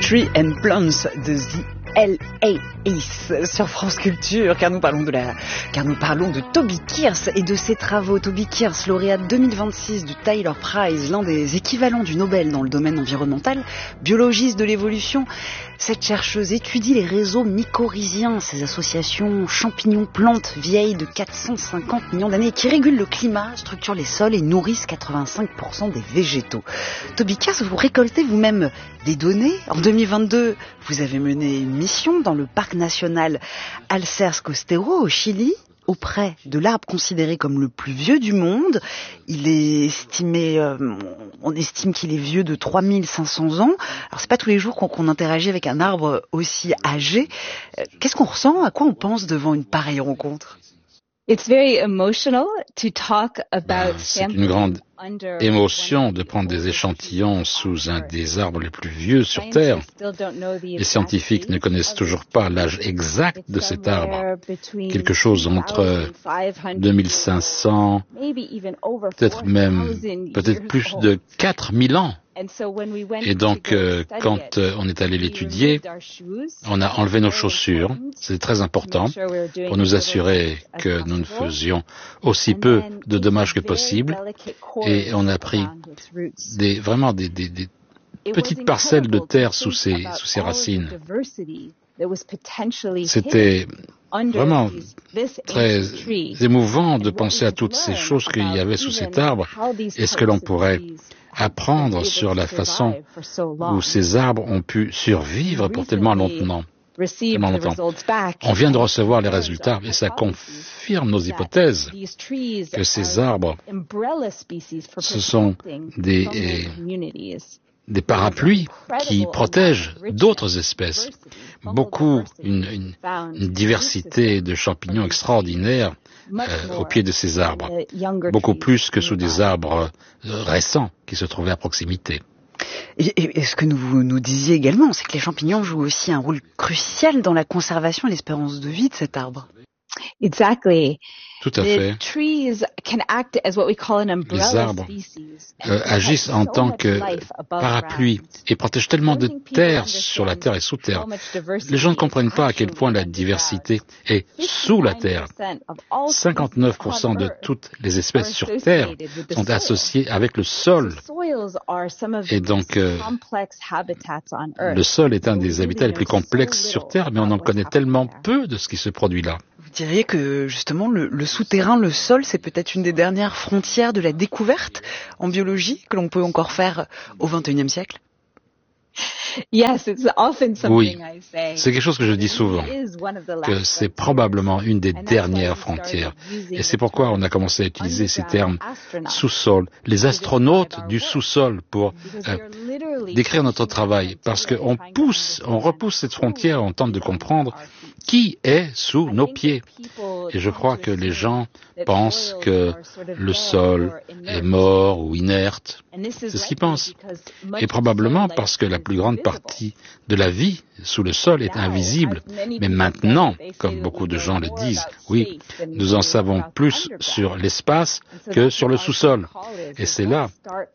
Tree and Plants de The L.A. Ace sur France Culture, car nous parlons de Toby Kearns et de ses travaux. Toby Kearns, lauréat 2026 du Tyler Prize, l'un des équivalents du Nobel dans le domaine environnemental, biologiste de l'évolution. Cette chercheuse étudie les réseaux mycorhiziens, ces associations champignons-plantes vieilles de 450 millions d'années qui régulent le climat, structurent les sols et nourrissent 85% des végétaux. Toby Kearns, vous récoltez vous-même des données. En 2022, vous avez mené une mission dans le parc national Alcer Costero au Chili, auprès de l'arbre considéré comme le plus vieux du monde. Il est estimé, on estime qu'il est vieux de 3500 ans. Alors c'est pas tous les jours qu'on interagit avec un arbre aussi âgé. Qu'est-ce qu'on ressent? À quoi on pense devant une pareille rencontre? C'est une grande émotion de prendre des échantillons sous un des arbres les plus vieux sur Terre. Les scientifiques ne connaissent toujours pas l'âge exact de cet arbre. Quelque chose entre 2500, peut-être plus de 4000 ans. Et donc, quand on est allé l'étudier, on a enlevé nos chaussures. C'est très important pour nous assurer que nous ne faisions aussi peu de dommages que possible. Et on a pris des petites parcelles de terre sous ses racines. C'était vraiment très émouvant de penser à toutes ces choses qu'il y avait sous cet arbre et ce que l'on pourrait apprendre sur la façon où ces arbres ont pu survivre pour tellement longtemps. On vient de recevoir les résultats et ça confirme nos hypothèses que ces arbres, ce sont des parapluies qui protègent d'autres espèces. Une diversité de champignons extraordinaire au pied de ces arbres, beaucoup plus que sous des arbres récents qui se trouvaient à proximité. Et ce que vous nous disiez également, c'est que les champignons jouent aussi un rôle crucial dans la conservation et l'espérance de vie de cet arbre. Exactly. Tout à fait. Les arbres agissent en tant que parapluie et protègent tellement de terre sur la terre et sous terre. Les gens ne comprennent pas à quel point la diversité est sous la terre. 59% de toutes les espèces sur terre sont associées avec le sol. Et donc, le sol est un des habitats les plus complexes sur terre, mais on en connaît tellement peu de ce qui se produit là. Vous diriez que justement le souterrain, le sol, c'est peut-être une des dernières frontières de la découverte en biologie que l'on peut encore faire au XXIe siècle? Oui, c'est quelque chose que je dis souvent, que c'est probablement une des dernières frontières. Et c'est pourquoi on a commencé à utiliser ces termes sous-sol, les astronautes du sous-sol pour décrire notre travail, parce qu'on repousse cette frontière, on tente de comprendre qui est sous nos pieds. Et je crois que les gens pensent que le sol est mort ou inerte. C'est ce qu'ils pensent. Et probablement parce que la plus grande partie de la vie sous le sol est invisible. Mais maintenant, comme beaucoup de gens le disent, oui, nous en savons plus sur l'espace que sur le sous-sol. Et c'est là,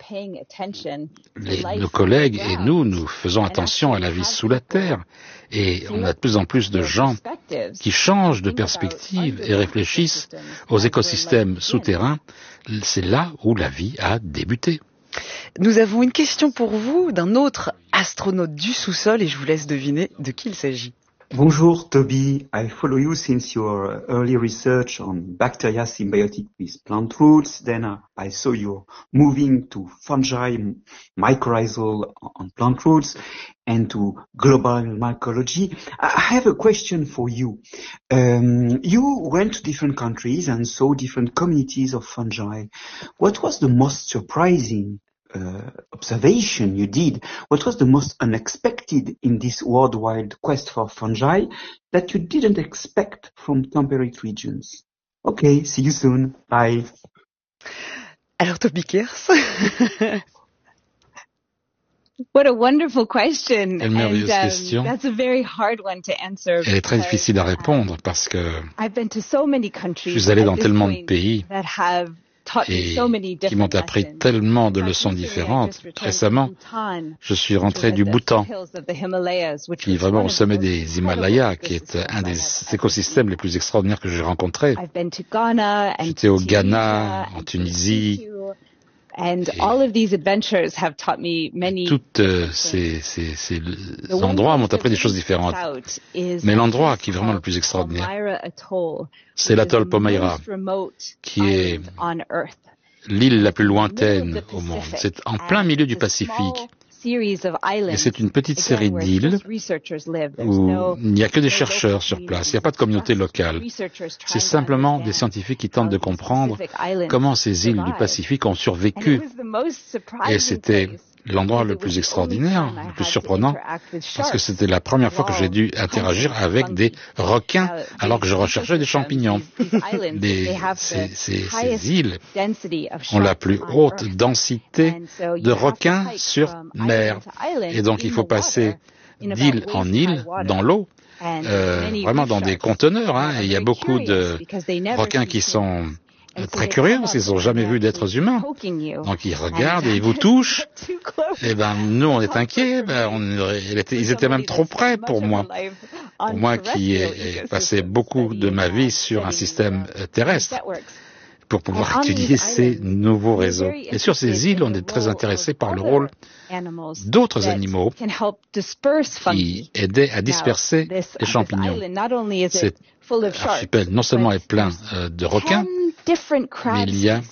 nos collègues et nous faisons attention à la vie sous la terre. Et on a de plus en plus de gens qui changent de perspective et réfléchissent aux écosystèmes souterrains. C'est là où la vie a débuté. Nous avons une question pour vous d'un autre astronaute du sous-sol et je vous laisse deviner de qui il s'agit. Bonjour Toby, I follow you since your early research on bacteria symbiotic with plant roots. Then I saw you moving to fungi, mycorrhizal on plant roots, and to global mycology. I have a question for you. You went to different countries and saw different communities of fungi. What was the most surprising observation you did? What was the most unexpected in this worldwide quest for fungi that you didn't expect from temperate regions? Okay, see you soon. Bye. Alors Toby Kearns. What a wonderful question. Quelle merveilleuse question. That's a very hard one to answer. Elle est très difficile à répondre parce que je suis allé dans tellement de pays et qui m'ont appris tellement de leçons différentes. Récemment, je suis rentré du Bhoutan, qui est vraiment au sommet des Himalayas, qui est un des écosystèmes les plus extraordinaires que j'ai rencontrés. J'étais au Ghana, en Tunisie. Toutes ces endroits m'ont appris des choses différentes. Mais l'endroit qui est vraiment le plus extraordinaire, c'est l'atoll Palmyra, qui est l'île la plus lointaine au monde. C'est en plein milieu du Pacifique. Et c'est une petite série d'îles où il n'y a que des chercheurs sur place, il n'y a pas de communauté locale. C'est simplement des scientifiques qui tentent de comprendre comment ces îles du Pacifique ont survécu. Et c'était l'endroit le plus extraordinaire, le plus surprenant, parce que c'était la première fois que j'ai dû interagir avec des requins alors que je recherchais des champignons. Ces îles ont la plus haute densité de requins sur mer. Et donc il faut passer d'île en île dans l'eau, vraiment dans des conteneurs. Et il y a beaucoup de requins qui sont très curieux, parce qu'ils n'ont jamais vu d'êtres humains. Donc ils regardent et ils vous touchent. Et nous on est inquiets. Ils étaient même trop près pour moi. Pour moi qui ai passé beaucoup de ma vie sur un système terrestre, pour pouvoir étudier ces nouveaux réseaux. Et sur ces îles, on est très intéressé par le rôle d'autres animaux qui aidaient à disperser les champignons. Cet archipel non seulement est plein de requins, mais il y a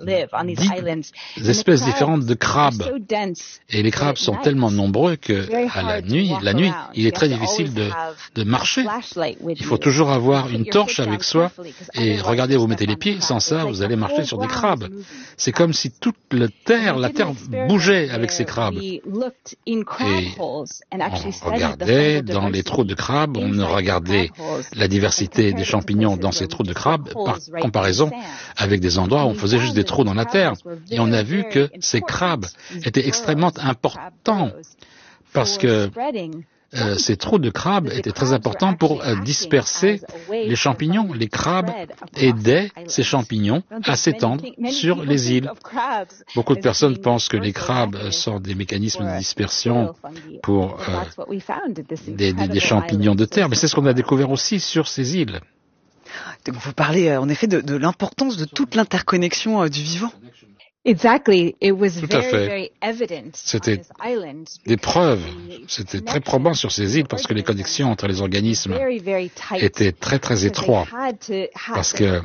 10 espèces différentes de crabes. Et les crabes sont tellement nombreux que la nuit, il est très difficile de marcher. Il faut toujours avoir une torche avec soi et regardez, vous mettez les pieds, sans ça, vous allez marcher sur des crabes. C'est comme si toute la terre bougeait avec ces crabes. Et on regardait dans les trous de crabes, on regardait la diversité des champignons dans ces trous de crabes par comparaison avec des endroits où on faisait juste des trous dans la terre. Et on a vu que ces crabes étaient extrêmement importants parce que ces trous de crabes étaient très importants pour disperser les champignons. Les crabes aidaient ces champignons à s'étendre sur les îles. Beaucoup de personnes pensent que les crabes sont des mécanismes de dispersion pour des champignons de terre, mais c'est ce qu'on a découvert aussi sur ces îles. Donc vous parlez en effet de l'importance de toute l'interconnexion du vivant. Tout à fait. C'était des preuves. C'était très probant sur ces îles parce que les connexions entre les organismes étaient très très étroites. Parce que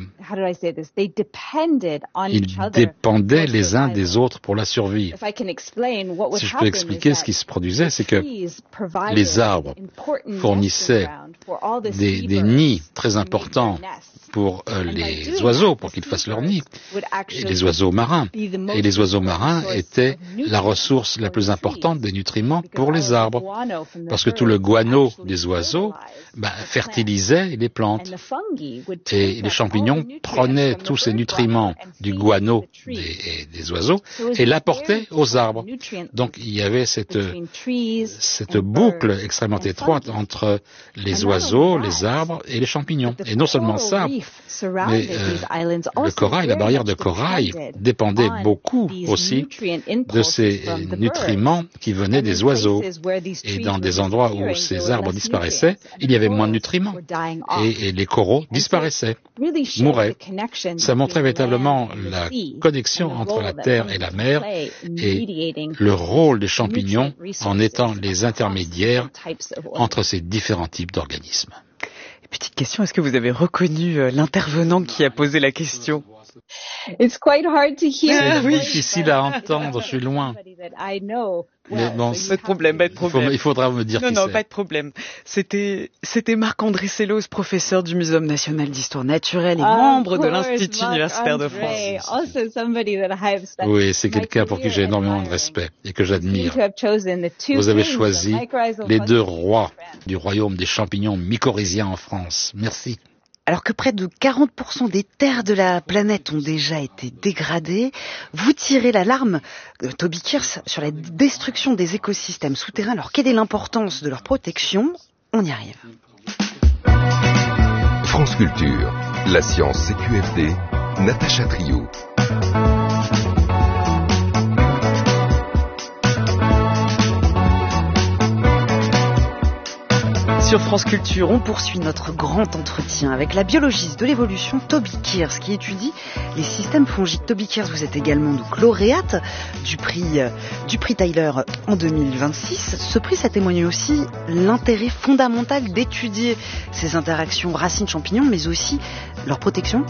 ils dépendaient les uns des autres pour la survie. Si je peux expliquer ce qui se produisait, c'est que les arbres fournissaient des nids très importants pour les oiseaux, pour qu'ils fassent leur nid, et les oiseaux marins. Et les oiseaux marins étaient la ressource la plus importante des nutriments pour les arbres, parce que tout le guano des oiseaux fertilisait les plantes. Et les champignons prenaient tous ces nutriments du guano des oiseaux et l'apportaient aux arbres. Donc il y avait cette boucle extrêmement étroite entre les oiseaux, les arbres et les champignons. Et non seulement ça, mais le corail, la barrière de corail dépendait beaucoup aussi de ces nutriments qui venaient des oiseaux. Et dans des endroits où ces arbres disparaissaient, il y avait moins de nutriments. Et les coraux disparaissaient, mouraient. Ça montrait véritablement la connexion entre la terre et la mer et le rôle des champignons en étant les intermédiaires entre ces différents types d'organismes. Petite question, est-ce que vous avez reconnu l'intervenant qui a posé la question? It's quite hard to hear. C'est difficile à entendre, je suis loin. Mais bon, pas de problème, pas de problème. Il faudra me dire qui c'est. Non, pas de problème. C'était Marc-André Sellos, professeur du Muséum national d'histoire naturelle et membre de l'Institut universitaire de France. Oui, c'est quelqu'un pour qui j'ai énormément de respect et que j'admire. Vous avez choisi les deux rois du royaume des champignons mycorhiziens en France. Merci. Alors que près de 40% des terres de la planète ont déjà été dégradées, vous tirez l'alarme, Toby Kears, sur la destruction des écosystèmes souterrains. Alors quelle est l'importance de leur protection? On y arrive. France Culture, la science CQFD, Natacha Trio. Sur France Culture, on poursuit notre grand entretien avec la biologiste de l'évolution Toby Kears qui étudie les systèmes fongiques. Toby Kears, vous êtes également donc lauréate du prix Tyler en 2026. Ce prix, ça témoigne aussi l'intérêt fondamental d'étudier ces interactions racines-champignons, mais aussi leur protection.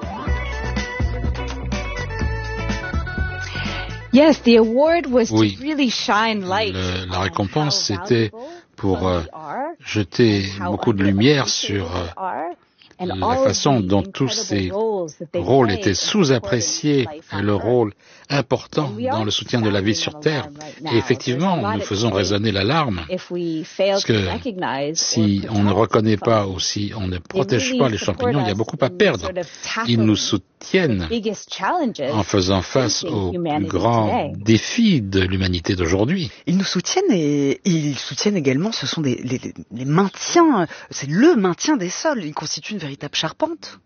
Yes, the award was oui. to really shine light. La récompense, c'était pour jeter beaucoup de lumière sur la façon dont tous ces rôles étaient sous-appréciés et le rôle important dans le soutien de la vie sur Terre. Et effectivement, nous faisons résonner l'alarme, parce que si on ne reconnaît pas ou si on ne protège pas les champignons, il y a beaucoup à perdre. Ils nous soutiennent en faisant face aux plus grands défis de l'humanité d'aujourd'hui. Ils nous soutiennent et ils soutiennent également, ce sont les maintiens, c'est le maintien des sols. Ils constituent une véritable charpente.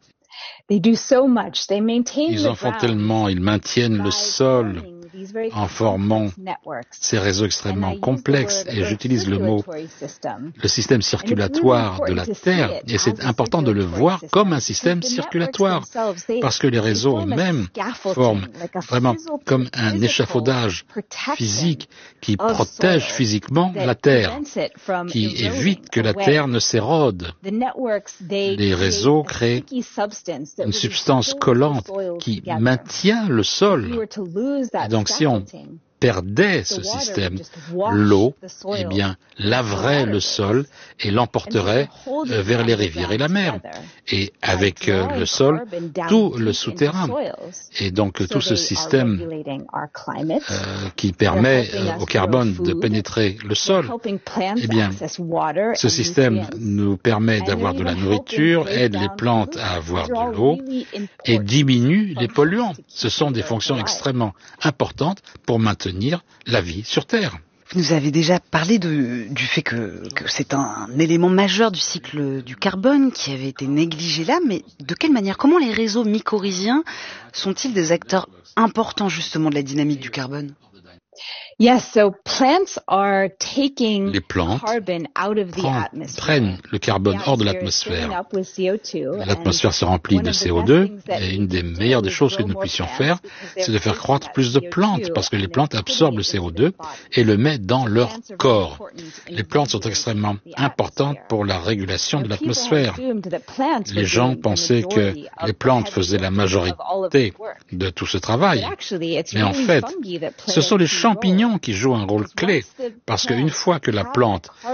Ils en font tellement, ils maintiennent le sol en formant ces réseaux extrêmement complexes, et j'utilise le mot le système circulatoire de la Terre, et c'est important de le voir comme un système circulatoire, parce que les réseaux eux-mêmes forment vraiment comme un échafaudage physique qui protège physiquement la Terre, qui évite que la Terre ne s'érode. Les réseaux créent une substance collante qui maintient le sol. Et donc, si on perdait ce système, l'eau, eh bien, laverait le sol et l'emporterait vers les rivières et la mer. Et avec le sol, tout le souterrain. Et donc, tout ce système qui permet au carbone de pénétrer le sol, eh bien, ce système nous permet d'avoir de la nourriture, aide les plantes à avoir de l'eau et diminue les polluants. Ce sont des fonctions extrêmement importantes pour maintenir la vie sur Terre. Vous nous avez déjà parlé du fait que c'est un élément majeur du cycle du carbone qui avait été négligé là, mais de quelle manière, comment les réseaux mycorhiziens sont-ils des acteurs importants justement de la dynamique du carbone? Yes, so plants are taking les plantes prennent le carbone hors de l'atmosphère. L'atmosphère se remplit de CO2 et une des meilleures des choses que nous puissions faire, c'est de faire croître plus de plantes parce que les plantes absorbent le CO2 et le mettent dans leur corps. Les plantes sont extrêmement importantes pour la régulation de l'atmosphère. Les gens pensaient que les plantes faisaient la majorité de tout ce travail. Mais en fait, ce sont les champignons qui jouent un rôle clé, parce qu'une fois que la plante